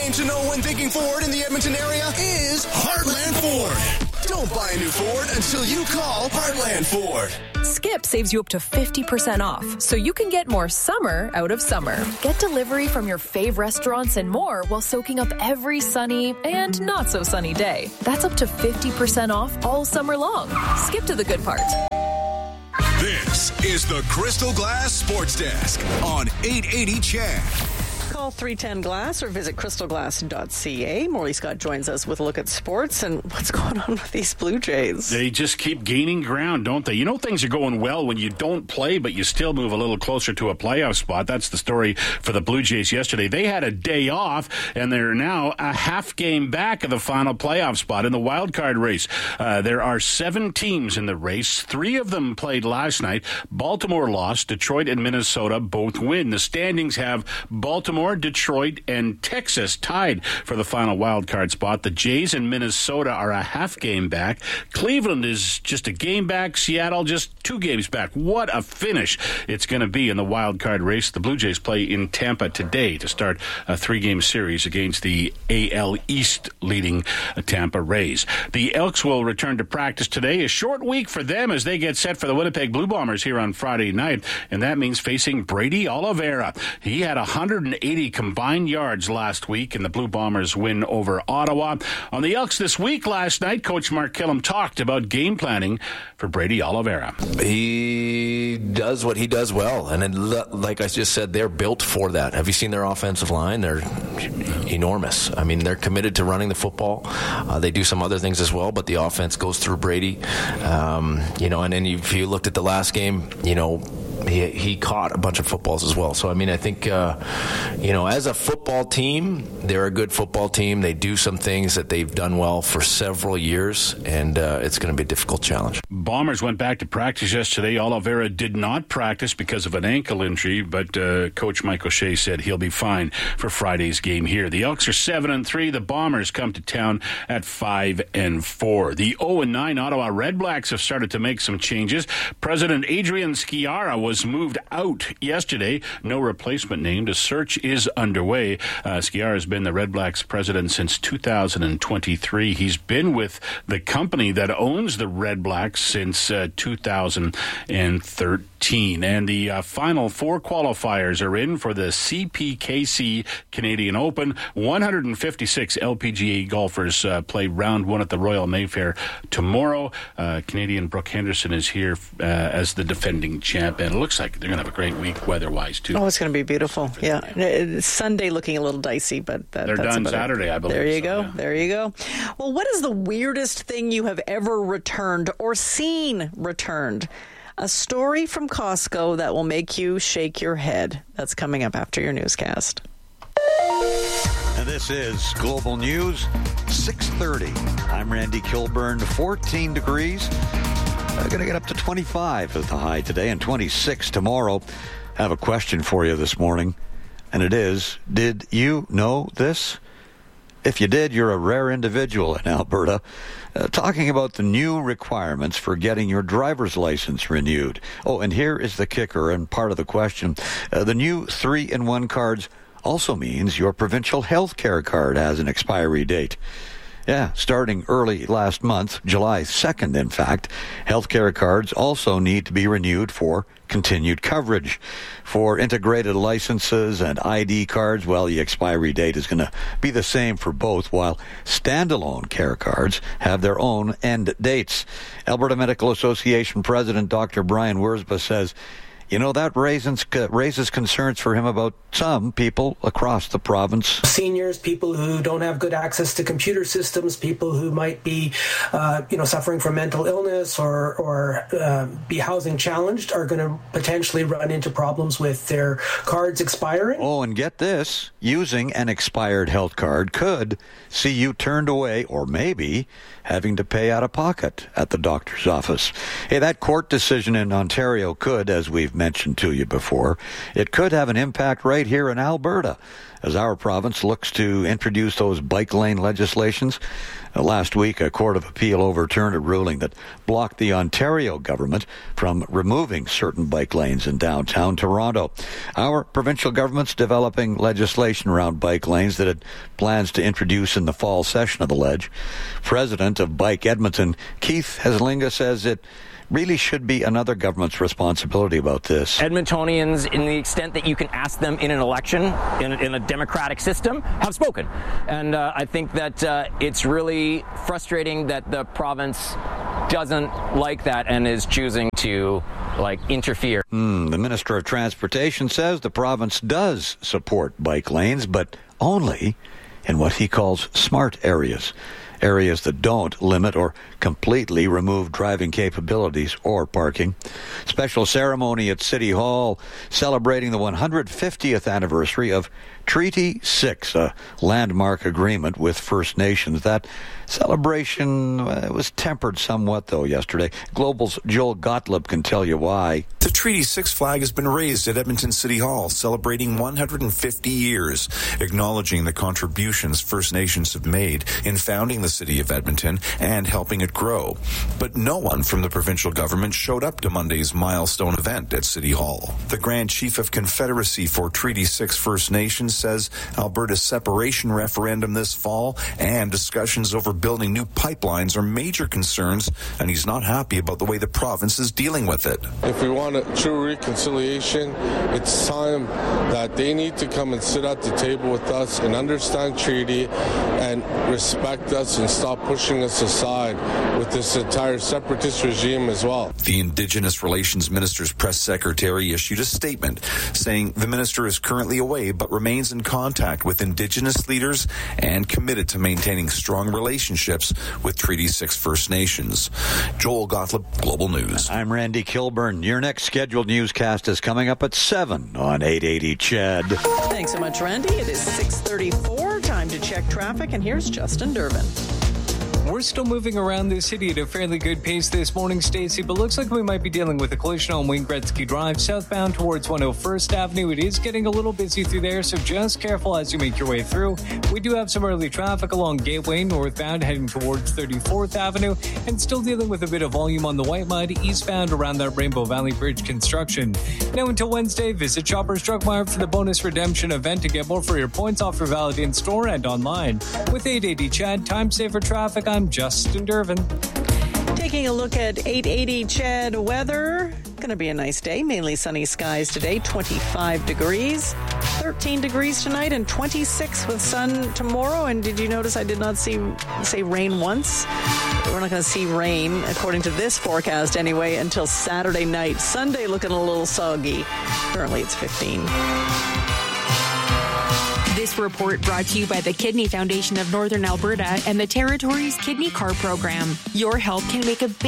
name to know when thinking Ford in the Edmonton area is Heartland Ford. Don't buy a new Ford until you call Heartland Ford. Skip saves you up to 50% off, so you can get more summer out of summer. Get delivery from your fave restaurants and more while soaking up every sunny and not so sunny day. That's up to 50% off all summer long. Skip to the good part. This is the Crystal Glass Sports Desk on 880 CHED. Call 310-GLASS or visit crystalglass.ca. Morley Scott joins us with a look at sports and what's going on with these Blue Jays. They just keep gaining ground, don't they? You know things are going well when you don't play, but you still move a little closer to a playoff spot. That's the story for the Blue Jays yesterday. They had a day off, and they're now a half game back of the final playoff spot in the wild card race. There are 7 teams in the race. 3 of them played last night. Baltimore lost. Detroit and Minnesota both win. The standings have Baltimore, Detroit, and Texas tied for the final wild card spot. The Jays and Minnesota are a half game back. Cleveland is just a game back. Seattle just 2 games back. What a finish it's going to be in the wild card race. The Blue Jays play in Tampa today to start a 3-game series against the AL East leading Tampa Rays. The Elks will return to practice today. A short week for them as they get set for the Winnipeg Blue Bombers here on Friday night, and that means facing Brady Oliveira. He had 180 combined yards last week in the Blue Bombers' win over Ottawa. On the Elks this week last night, Coach Mark Killam talked about game planning for Brady Oliveira. He does what he does well, and like I just said, they're built for that. Have you seen their offensive line? They're enormous. I mean, they're committed to running the football. They do some other things as well, but the offense goes through Brady. And then if you looked at the last game, he caught a bunch of footballs as well. So, I mean, I think, as a football team, they're a good football team. They do some things that they've done well for several years, and it's going to be a difficult challenge. Bombers went back to practice yesterday. Oliveira did not practice because of an ankle injury, but Coach Mike O'Shea said he'll be fine for Friday's game here. The Elks are 7-3. The Bombers come to town at 5-4. The 0-9 Ottawa Redblacks have started to make some changes. President Adrian Sciarra was moved out yesterday. No replacement named. A search is underway. Sciarra has been the Redblacks president since 2023. He's been with the company that owns the Redblacks since 2013. And the final 4 qualifiers are in for the CPKC Canadian Open. 156 LPGA golfers play round 1 at the Royal Mayfair tomorrow. Canadian Brooke Henderson is here as the defending champ, and it looks like they're going to have a great week weather-wise, too. Oh, it's going to be beautiful. Yeah. Sunday looking a little dicey, but they're done Saturday, I believe. There you go. Yeah. There you go. Well, what is the weirdest thing you have ever returned or seen returned? A story from Costco that will make you shake your head. That's coming up after your newscast. And this is Global News, 6:30. I'm Randy Kilburn. 14 degrees. Going to get up to 25 at the high today and 26 tomorrow. I have a question for you this morning, and it is, did you know this? If you did, you're a rare individual in Alberta. Talking about the new requirements for getting your driver's license renewed. Oh, and here is the kicker and part of the question. The new 3-in-1 cards also means your provincial health care card has an expiry date. Yeah, starting early last month, July 2nd, in fact, healthcare cards also need to be renewed for continued coverage. For integrated licenses and ID cards, well, the expiry date is going to be the same for both, while standalone care cards have their own end dates. Alberta Medical Association President Dr. Brian Wurzba says, that raises concerns for him about some people across the province. Seniors, people who don't have good access to computer systems, people who might be, suffering from mental illness or be housing challenged are going to potentially run into problems with their cards expiring. Oh, and get this, using an expired health card could see you turned away or maybe having to pay out of pocket at the doctor's office. Hey, that court decision in Ontario could, as we've mentioned to you before. It could have an impact right here in Alberta as our province looks to introduce those bike lane legislations. Last week, a court of appeal overturned a ruling that blocked the Ontario government from removing certain bike lanes in downtown Toronto. Our provincial government's developing legislation around bike lanes that it plans to introduce in the fall session of the Ledge. President of Bike Edmonton, Keith Heslinga, says it really should be another government's responsibility about this. Edmontonians, in the extent that you can ask them in an election, in a democratic system, have spoken. And I think that it's really frustrating that the province doesn't like that and is choosing to interfere. The Minister of Transportation says the province does support bike lanes, but only in what he calls smart areas. Areas that don't limit or completely remove driving capabilities or parking. Special ceremony at City Hall celebrating the 150th anniversary of Treaty 6, a landmark agreement with First Nations. That celebration was tempered somewhat, though, yesterday. Global's Joel Gottlieb can tell you why. The Treaty 6 flag has been raised at Edmonton City Hall, celebrating 150 years, acknowledging the contributions First Nations have made in founding the city of Edmonton and helping it grow. But no one from the provincial government showed up to Monday's milestone event at City Hall. The Grand Chief of Confederacy for Treaty 6 First Nations says Alberta's separation referendum this fall and discussions over building new pipelines are major concerns, and he's not happy about the way the province is dealing with it. If we want a true reconciliation, it's time that they need to come and sit at the table with us and understand treaty and respect us and stop pushing us aside with this entire separatist regime as well. The Indigenous Relations Minister's press secretary issued a statement saying the minister is currently away but remains in contact with Indigenous leaders and committed to maintaining strong relationships with Treaty 6 First Nations. Joel Gottlieb, Global News. I'm Randy Kilburn. Your next scheduled newscast is coming up at 7 on 880 CHED. Thanks so much, Randy. It is 6:34. Time to check traffic, and here's Justin Durbin. We're still moving around the city at a fairly good pace this morning, Stacey, but looks like we might be dealing with a collision on Wayne Gretzky Drive, southbound towards 101st Avenue. It is getting a little busy through there, so just careful as you make your way through. We do have some early traffic along Gateway, northbound, heading towards 34th Avenue, and still dealing with a bit of volume on the White Mud, eastbound around that Rainbow Valley Bridge construction. Now until Wednesday, visit Shoppers Drug Mart for the bonus redemption event to get more for your points off your valid in-store and online. With 880 CHED, time saver traffic, I'm Justin Durbin. Taking a look at 880 CHED weather. Going to be a nice day. Mainly sunny skies today. 25 degrees. 13 degrees tonight and 26 with sun tomorrow. And did you notice I did not say rain once? We're not going to see rain, according to this forecast anyway, until Saturday night. Sunday looking a little soggy. Currently it's 15. This report brought to you by the Kidney Foundation of Northern Alberta and the Territory's Kidney Car Program. Your help can make a big